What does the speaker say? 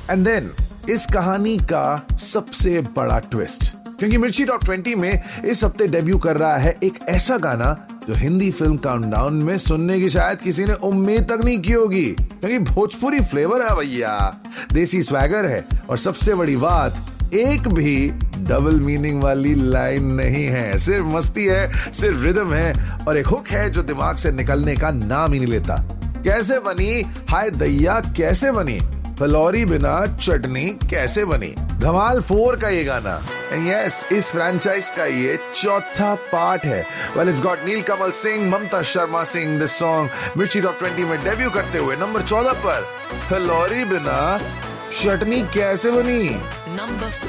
And then इस कहानी का सबसे बड़ा ट्विस्ट, क्योंकि मिर्ची टॉप 20 में इस हफ्ते डेब्यू कर रहा है एक ऐसा गाना जो हिंदी फिल्म काउंटडाउन में सुनने की शायद किसी ने उम्मीद तक नहीं की होगी, क्योंकि भोजपुरी फ्लेवर है भैया, देसी स्वैगर है और सबसे बड़ी बात, एक भी डबल मीनिंग वाली लाइन नहीं है, सिर्फ मस्ती है, सिर्फ रिदम है और एक हुक है जो दिमाग से निकलने का नाम ही नहीं लेता। कैसे बनी हाय दैया, कैसे बनी फलौरी बिना चटनी, कैसे बनी। धमाल 4 का ये गाना, यस, इस फ्रैंचाइज का ये चौथा पार्ट है। Well, it's got Nilkamal Singh, Mamta Sharma Singh this song मिर्ची टॉप 20 में डेब्यू करते हुए नंबर 14 पर फलौरी बिना चटनी कैसे बनी।